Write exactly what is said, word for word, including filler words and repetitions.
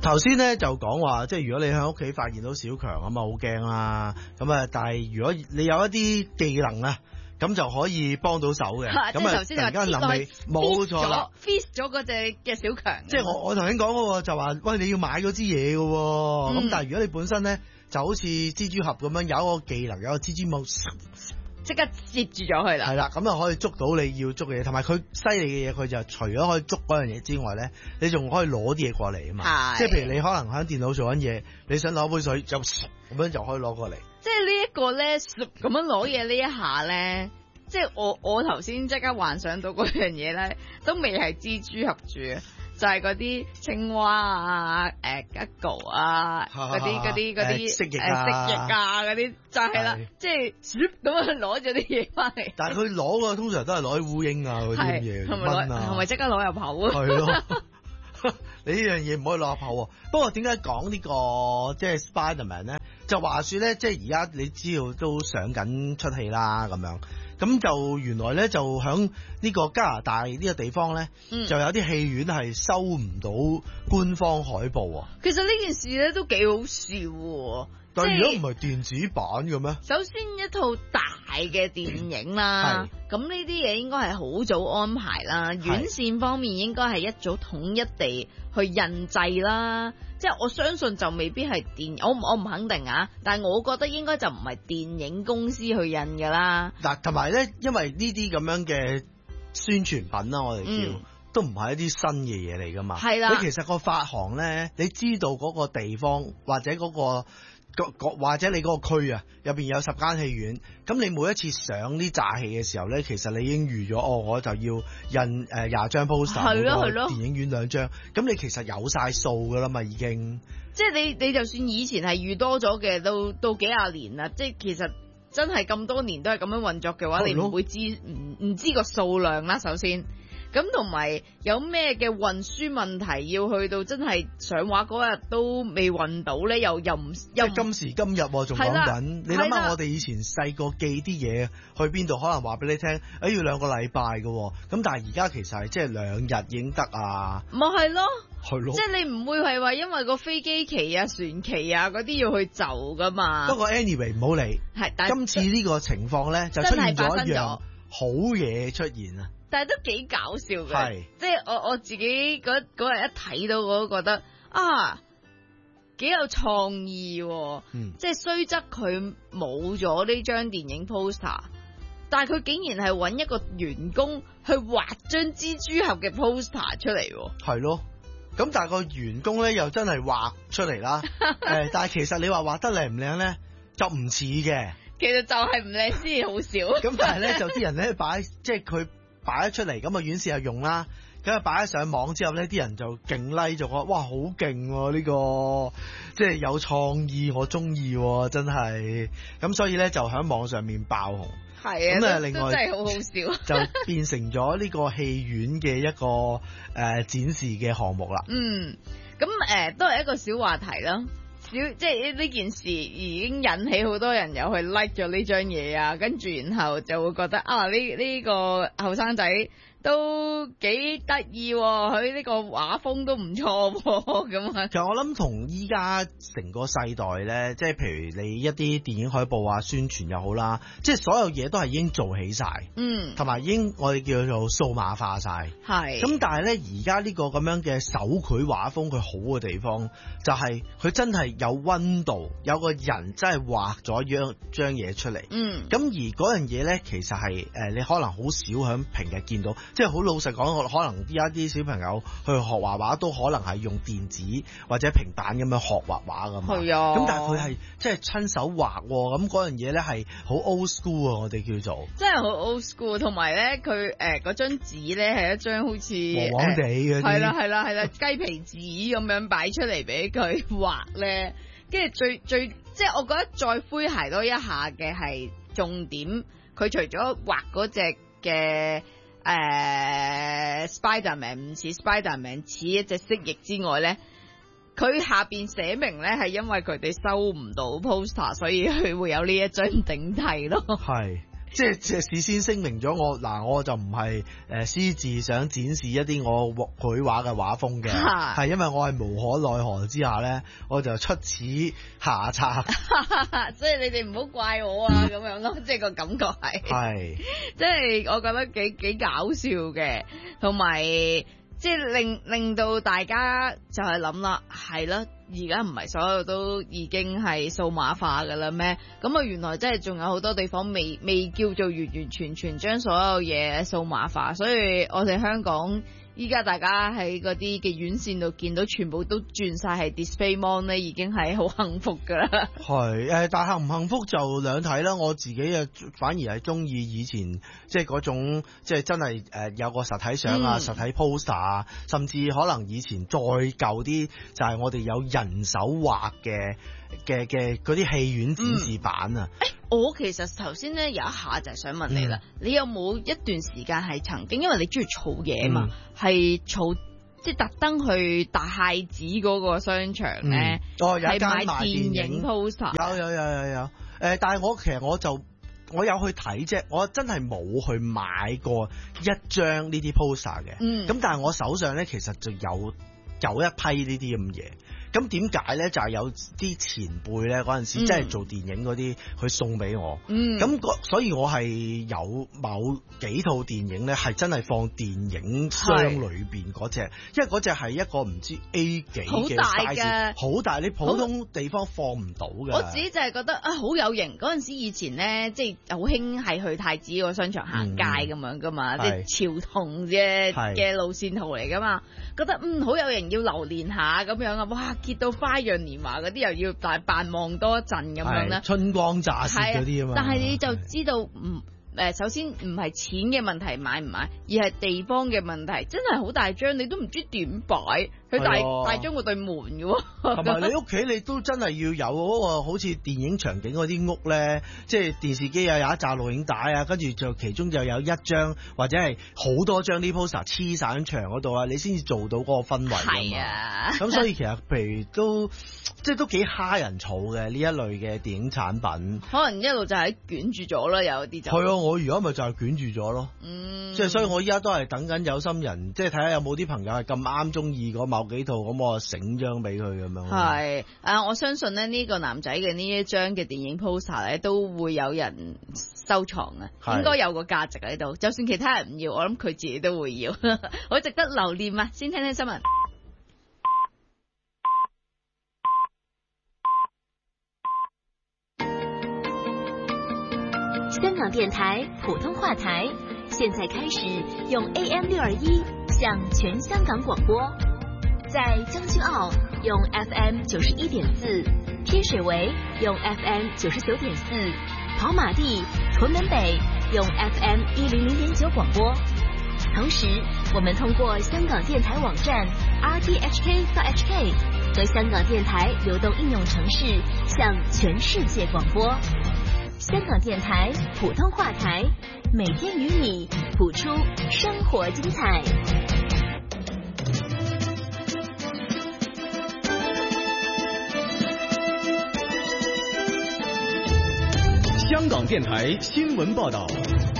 頭先咧就講話，即係如果你喺屋企發現到小強咁啊，好驚啦。咁啊，但係如果你有一啲技能啊，咁就可以幫到手嘅。咁啊，突然間諗起，冇錯啦 ，freeze 咗嗰隻嘅小強。 即係我我頭先講嗰個就話，喂，你要買嗰支嘢嘅，咁、嗯、但係如果你本身咧就好似蜘蛛俠咁樣有一個技能，有一個蜘蛛網。 即刻接住咗佢啦， 係啦，咁就可以捉到你要捉嘅嘢，同埋佢犀利嘅嘢，佢就除咗可以捉嗰樣嘢之外咧，你仲可以攞啲嘢過嚟啊嘛。即係譬如你可能喺電腦做緊嘢，你想攞杯水就咁樣就可以攞過嚟。 即係呢一個咧，咁樣攞嘢呢一下咧，即係我我頭先即刻幻想到嗰樣嘢咧，都未係蜘蛛俠住。就係嗰啲青蛙啊、誒吉狗啊、嗰啲嗰啲嗰啲蜥蜴啊、蜥蜴啊嗰啲，就係啦，即係咁樣攞咗啲嘢翻嚟。 但係佢攞嘅通常都係攞啲烏蠅啊嗰啲嘢，蚊啊， 係咪即刻攞入口啊？ 係咯，你呢樣嘢唔可以攞入口喎。不過點解講呢個即係 Spiderman 咧？就話説咧，即係而家你知道都上緊出戲啦咁樣。咁就原來咧就響呢個加拿大呢個地方咧、嗯，就有啲戲院係收唔到官方海報啊。 其實呢件事咧都幾好笑喎。 但係如果唔係電子版嘅咩？ 首先一套大嘅電影啦，咁呢啲嘢應該係好早安排啦。院線方面應該係一早統一地去印製啦。即係我相信就未必係電，我我唔肯定啊。但係我覺得應該就唔係電影公司去印噶啦。 嗱，同埋咧，因為呢啲咁樣嘅宣傳品啦，我哋叫、嗯、都唔係一啲新嘅嘢嚟噶嘛。係啦，你其實個發行咧，你知道嗰個地方或者嗰、嗰個。或者你嗰個區啊，入邊有十間戲院，咁你每一次上啲炸戲嘅時候咧，其實你已經預咗，哦，我就要印誒廿張 poster，係咯係咯，電影院兩張，咁你其實有晒數噶啦嘛，已經。即係你你就算以前係預多咗嘅，到到幾廿年啦，即係其實真係咁多年都係咁樣運作嘅話，你唔會知唔唔知個數量啦，首先。咁同埋有咩嘅運輸問題要去到真係上畫嗰日都未運到咧，又又唔又今時今日仲講緊，你諗下我哋以前細個寄啲嘢去邊度，可能話俾你聽，誒、哎、要兩個禮拜嘅，咁但係而家其實係即係兩日已經得啊， 咪係咯， 係咯， 即係你唔會係話因為個飛機期啊、船期啊嗰啲要去就噶嘛。 不過 anyway 唔好理，係今次呢個情況咧就出現咗一樣好嘢出現啊！ 但係都幾搞笑嘅，即係我我自己嗰嗰日一睇到我都覺得啊幾有創意，嗯，即係雖則佢冇咗呢張電影 poster， 但係佢竟然係揾一個員工去畫張蜘蛛俠嘅 poster 出嚟， 係咯，咁但係個員工咧又真係畫出嚟啦，誒，但係其實你話畫得靚唔靚咧就唔似嘅， 其實就係唔靚先好笑， 咁但係咧就啲人咧擺即係佢。擺咗出嚟，咁啊院士又用啦，咁啊擺咗上網之後呢，啲人就勁 like 就話哇好勁喎呢個，即係有創意，我中意真係，咁所以呢，就喺網上面爆紅， 係啊， 咁啊另外真係好好笑， 就變成咗呢個戲院嘅一個誒、呃、展示嘅項目啦。 嗯，咁誒、呃、都係一個小話題啦。小即係呢件事已經引起好多人又去 like 咗呢張嘢啊，跟住然後就會覺得啊呢呢、這個後生仔都幾得意，佢呢個畫風都唔錯咁啊。 其實我諗同依家成個世代咧，即係譬如你一啲電影海報啊、宣傳又好啦，即係所有嘢都係已經做起晒，嗯，同埋已經我哋叫做數碼化晒，係。咁但係咧而家呢個咁樣嘅手繪畫風，佢好嘅地方就係佢真係有溫度，有個人真係畫咗張張嘢出嚟，嗯。咁而嗰樣嘢咧，其實係誒、呃、你可能好少喺平日見到。即係好老實講，可能而家啲小朋友去學畫畫都可能係用電子或者平板咁樣學畫畫㗎嘛。係啊。咁但係佢係即係親手畫，咁嗰樣嘢咧係好 old school 啊！我哋叫做真係好 old school，同埋咧佢誒嗰張紙咧係一張好似黃黃地嘅，係啦係啦係啦雞皮紙咁樣擺出嚟俾佢畫咧，跟住最最即係我覺得再詼諧多一下嘅係重點，佢除咗畫嗰隻嘅。誒、uh, Spiderman 唔似 Spiderman 似一隻蜥蜴之外咧，佢下邊寫明咧係因為佢哋收唔到 poster， 所以佢會有呢一張頂替咯。係即係即係事先聲明咗我嗱，我就唔係誒私自想展示一啲我繪畫嘅畫風嘅，係因為我係無可奈何之下咧，我就出此下策。 所以你哋唔好怪我啊，咁樣咯，即係個感覺係，係，即係我覺得幾幾搞笑嘅，同埋即係令令到大家就係諗啦，係啦。而家唔係所有都已經係數碼化㗎啦咩？咁啊原來真係仲有好多地方未未叫做完完全全將所有嘢數碼化，所以我哋香港依家大家喺嗰啲嘅院線度見到全部都轉晒係 display mon 咧，已經係好幸福㗎啦。係誒，但係幸唔幸福就兩睇啦。我自己啊反而係中意以前即係嗰種即係真係誒有個實體相啊、嗯、實體 poster 啊，甚至可能以前再舊啲就係我哋有人手畫嘅嘅嘅嗰啲戲院展示版啊。 誒、嗯欸，我其實頭先咧有一下就係想問你啦、嗯，你有冇一段時間係曾經因為你中意儲嘢嘛？嗯係儲即係特登去大太子嗰個商場咧，係、嗯哦、買電影 poster。 有有有有有，誒、呃，但係我其實我就我有去睇啫，我真係冇去買過一張呢啲 poster 嘅。嗯，咁但係我手上咧其實就有有一批呢啲咁嘢。咁點解咧？就係、是、有啲前輩咧嗰陣時，即係做電影嗰啲，去送俾我。嗯，咁所以我係有某幾套電影咧，係真係放電影箱裏邊嗰隻，因為嗰隻係一個唔知 A 幾嘅 size，好大，你普通地方放唔到嘅。 我自己就係覺得啊，好有型。嗰陣時以前咧，即係好興係去太子個商場行街咁樣噶嘛，即係潮童嘅嘅路線圖嚟噶嘛，覺得嗯好有型，要留連下咁樣啊，哇！見到花樣年華嗰啲又要大扮望多一陣咁樣咧， 春光乍泄嗰啲啊嘛。 但係你就知道唔誒，首先唔係錢嘅問題買唔買，而係地方嘅問題，真係好大張，你都唔知點擺。佢大大張過對門嘅喎， 同埋你屋企你都真係要有嗰個好似電影場景嗰啲屋咧，即係電視機啊有一紮錄影帶啊，跟住就其中就有一張或者係好多張啲 poster 黐晒喺牆嗰度啊，你先至做到嗰個氛圍。係啊，咁所以其實譬如都即係都幾蝦人儲嘅呢一類嘅電影產品， 可能一路就係捲住咗啦，有啲就係啊，我而家咪就係捲住咗咯，嗯，即係所以我依家都係等緊有心人，即係睇下有冇啲朋友係咁啱中意嗰某幾套，咁我醒張俾佢咁樣。 係啊，我相信咧呢個男仔嘅呢一張嘅電影 poster 咧都會有人收藏啊，應該有個價值喺度。就算其他人唔要，我諗佢自己都會要，好值得留念啊！先聽聽新聞。 香港電台普通話台，現在開始用 A M 六二一向全香港廣播。在將軍澳用 F M 九十一點四，天水圍用 F M 九十九點四，跑馬地、屯門北用 F M 一零零點九廣播。同時，我們通過香港電台網站 r t h k dot h k 和香港電台流動應用程式向全世界廣播。香港電台普通話台，每天與你譜出生活精彩。 香港電台新聞報道。